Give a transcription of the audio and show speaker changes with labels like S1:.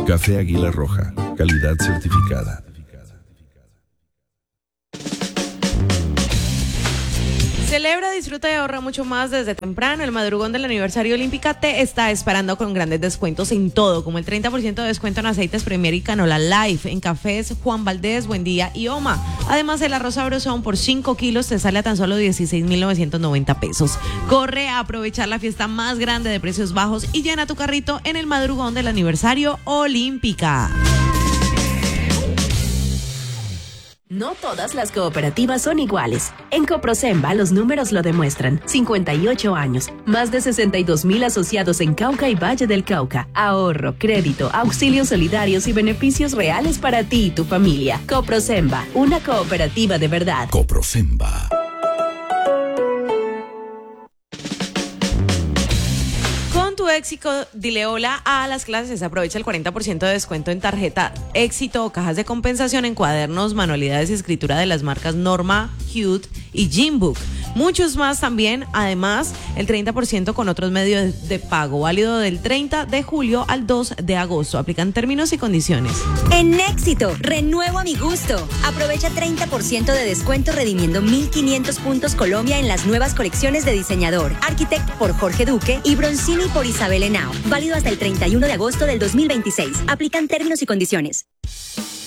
S1: Café Águila Roja, calidad certificada.
S2: Celebra, disfruta y ahorra mucho más desde temprano. El madrugón del aniversario Olímpica te está esperando con grandes descuentos en todo, como el 30% de descuento en aceites Premier y Canola Life, en cafés Juan Valdés, Buen Día y Oma. Además, el arroz sabrosón por 5 kilos te sale a tan solo 16,990 pesos. Corre a aprovechar la fiesta más grande de precios bajos y llena tu carrito en el madrugón del aniversario Olímpica.
S3: No todas las cooperativas son iguales. En Coprosemba los números lo demuestran. 58 años, más de 62,000 asociados en Cauca y Valle del Cauca. Ahorro, crédito, auxilios solidarios y beneficios reales para ti y tu familia. Coprosemba, una cooperativa de verdad.
S4: Coprosemba.
S2: Con tu Éxito, dile hola a las clases. Aprovecha el 40% de descuento en tarjeta Éxito o cajas de compensación en cuadernos, manualidades y escritura de las marcas Norma, Hute y Gymbook. Muchos más también. Además, el 30% con otros medios de pago, válido del 30 de julio al 2 de agosto. Aplican términos y condiciones.
S5: En Éxito, renuevo a mi gusto. Aprovecha 30% de descuento redimiendo 1,500 puntos Colombia en las nuevas colecciones de diseñador. Architect por Jorge Duque y Bronzini por Isabel Henao. Válido hasta el 31 de agosto del 2026. Aplican términos y condiciones.